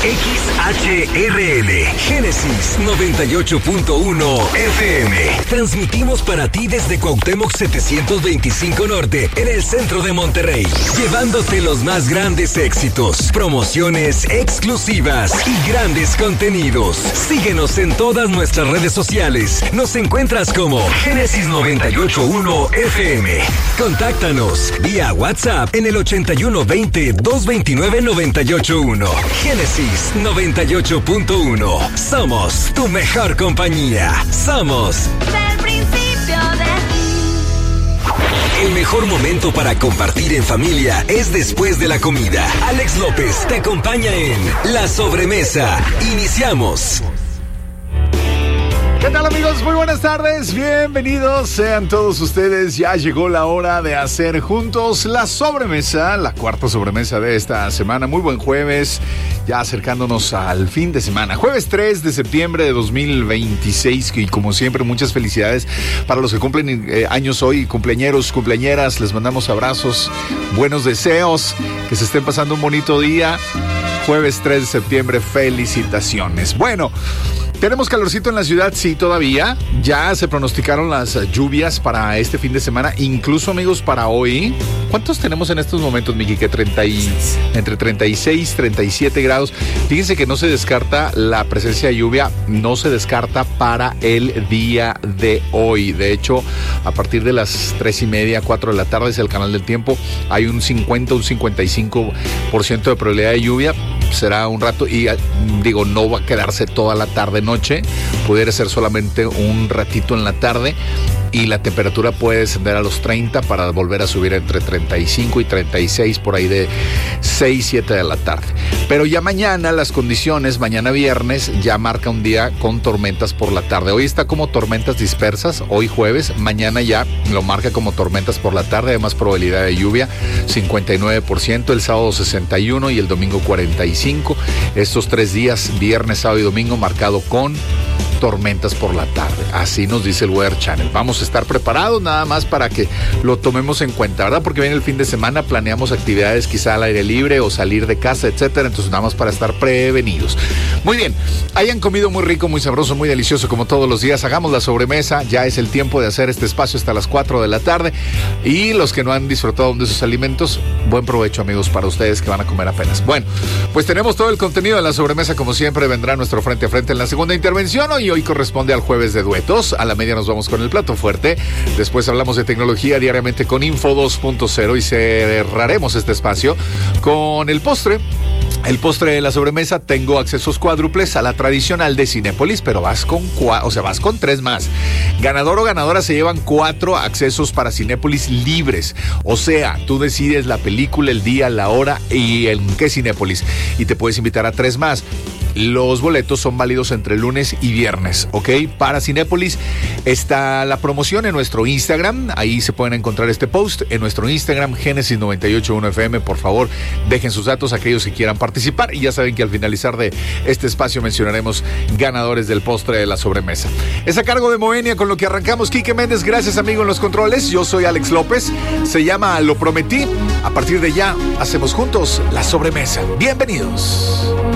XHRL, Génesis 98.1 FM. Transmitimos para ti desde Cuauhtémoc 725 Norte, en el centro de Monterrey, llevándote los más grandes éxitos, promociones exclusivas y grandes contenidos. Síguenos en todas nuestras redes sociales. Nos encuentras como Génesis 98.1 FM. Contáctanos vía WhatsApp en el 8120-229-981. Génesis 98.1. Somos tu mejor compañía. Somos del principio de ti. El mejor momento para compartir en familia es después de la comida. Alex López te acompaña en La Sobremesa. Iniciamos. ¿Qué tal, amigos? Muy buenas tardes, bienvenidos sean todos ustedes. Ya llegó la hora de hacer juntos la sobremesa, la cuarta sobremesa de esta semana. Muy buen jueves, ya acercándonos al fin de semana. Jueves 3 de septiembre de 2026 y como siempre muchas felicidades para los que cumplen años hoy, cumpleañeros, cumpleañeras. Les mandamos abrazos, buenos deseos, que se estén pasando un bonito día. Jueves 3 de septiembre, felicitaciones. Bueno, tenemos calorcito en la ciudad, sí, todavía. Ya se pronosticaron las lluvias para este fin de semana, incluso, amigos, para hoy. ¿Cuántos tenemos en estos momentos, Miki? Que entre 36 y 37 grados. Fíjense que no se descarta la presencia de lluvia, no se descarta para el día de hoy. De hecho, a partir de las 3:30, 4 de la tarde, es el canal del tiempo, hay un 50, un 55% de probabilidad de lluvia. Será un rato y digo, no va a quedarse toda la tarde noche, pudiera ser solamente un ratito en la tarde y la temperatura puede descender a los 30 para volver a subir entre 35 y 36 por ahí de 6, 7 de la tarde. Pero ya mañana las condiciones, mañana viernes, ya marca un día con tormentas por la tarde. Hoy está como tormentas dispersas, hoy jueves, mañana ya lo marca como tormentas por la tarde, además probabilidad de lluvia 59%, el sábado 61% y el domingo 45%. Estos 3 días, viernes, sábado y domingo, marcado con tormentas por la tarde. Así nos dice el Weather Channel. Vamos a estar preparados nada más para que lo tomemos en cuenta, ¿verdad? Porque viene el fin de semana, planeamos actividades quizá al aire libre o salir de casa, etcétera. Entonces nada más para estar prevenidos. Muy bien, hayan comido muy rico, muy sabroso, muy delicioso como todos los días. Hagamos la sobremesa, ya es el tiempo de hacer este espacio hasta las 4 de la tarde. Y los que no han disfrutado de sus alimentos, buen provecho, amigos, para ustedes que van a comer apenas. Bueno, pues tenemos todo el contenido de la sobremesa, como siempre, vendrá nuestro frente a frente en la segunda intervención. Hoy corresponde al jueves de duetos. A la media nos vamos con el plato fuerte. Después hablamos de tecnología diariamente con Info 2.0 y cerraremos este espacio con el postre. El postre de la sobremesa, tengo accesos cuádruples a la tradicional de Cinépolis, pero vas con 3 más. Ganador o ganadora se llevan 4 accesos para Cinépolis libres. O sea, tú decides la película, el día, la hora y en qué Cinépolis. Y te puedes invitar a 3 más. Los boletos son válidos entre lunes y viernes, ¿ok? Para Cinépolis está la promoción en nuestro Instagram. Ahí se pueden encontrar este post en nuestro Instagram, Génesis 98.1 FM. Por favor, dejen sus datos a aquellos que quieran participar. Y ya saben que al finalizar de este espacio mencionaremos ganadores del postre de la sobremesa. Es a cargo de Moenia con lo que arrancamos. Quique Méndez, gracias, amigo, en los controles. Yo soy Alex López. Se llama Lo Prometí. A partir de ya, hacemos juntos la sobremesa. Bienvenidos.